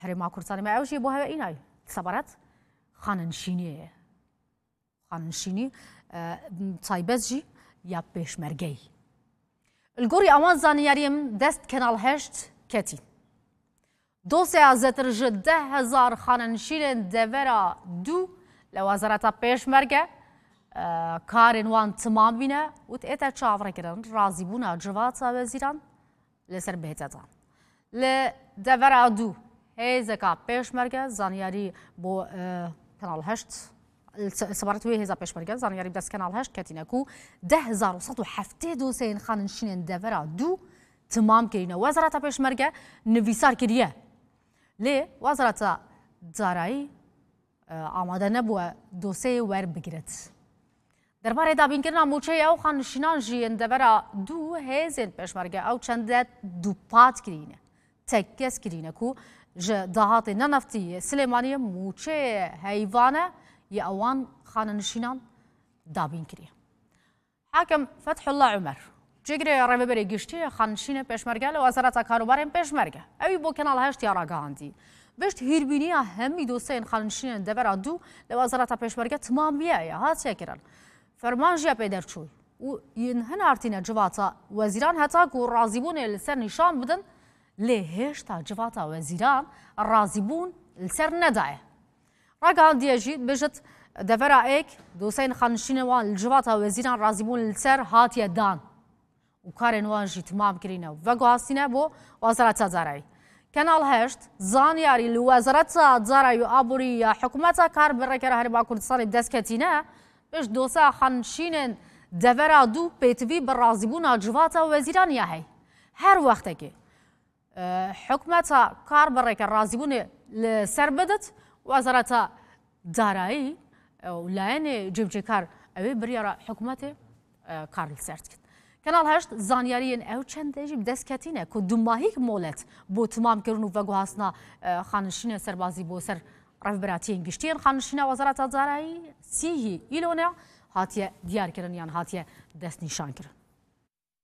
هەرێما کوردستانی مایەوژی بۆ هەوە ئینای سەبارەت خاننشینیە خاننشینی تایبەتجی یا پێشمەرگەی الگۆری ئەوان زانیاریم دەست کەناڵ هەشت کەتی دۆسیا زەتر ji 10,000 خاننشینên devera du li wezareta pêşmerge karên wan timam bîne û tête çavrekirin razîbûna civata wezîran li ser bêhêtetan. Li devera du hêzeka pêşmerge zanyarî bo Kanal Heşt sebaret wê hêza pêşmerge zanyarî dest Kanal Heşt ketîne ku 10,170 doseyên xanişînên devera du timam kirîne. Wezareta pêşmerge nivîsar kiriye. Lê wezareta darayî amade nebûye doseyê werbigiret. Derbarê dabînkirina mûçeya ew xanişînan jî yên devera du hêzên pêşmerge ew çende dupat kirîne. Tek kes kirîne ku ji dahatê neneftî Silêmaniyê mûçeyê heyvane yê ewan xanenişînan dabîn kiriye. Hakim Fethullah Ömer cigirê rêveberê giştî xanişînê pêşmerge li wezareta karûbarên pêşmerge ew bo Kanal Heşt ya ragihandî. Bişt hîrbîniya hemî doseyên xanişînên devera du li wezareta pêşmerge timamiye ya hatiye kirin. Ferman jî pê derçû û yên hin artîne civata wezîran heta ku razîbûnê li ser nîşan bidin lê hêşta civata wezîran razîbûn li ser nedaye. Ragihandiye jî bijit devera êk doseyên xanişînê wan li civata wezîran razîbûn li ser hatiye dan û karên wan jî timam kirîne û veguhastîne bo wezareta darayî. Kanal Heşt zanyarî li wezareta darayî û aborî ya hikûmeta Karbirekera Herêma Kurdistanê dest ketîne biş doseya xanişînên devera du pêtivî bi razîbûna civata wezîran ya hey. Her wextekê hikûmeta Karbirekera razîbûnê li ser bidit wezareta darayî û layinê civcîkar ew ê biryara hikûmetê kar li ser dikin. Kanal Heşt zanyariyên ew çendê jî bi dest ketîne ku dumahîk molet bo timamkirin û veguhastina xanişînê serbazî bo ser revberatiyên giştiyên xanişîna wezareta darayî sîhî îlona hatiye diyarkirin yan hatiye destnîşankirin.